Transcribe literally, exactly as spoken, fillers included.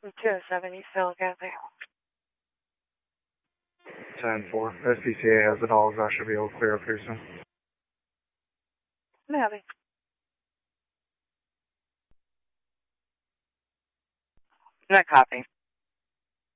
two oh seven, East Hill, Cathay. ten four. S P C A has the dogs. I should be able to clear up here soon. Maybe. Not copy.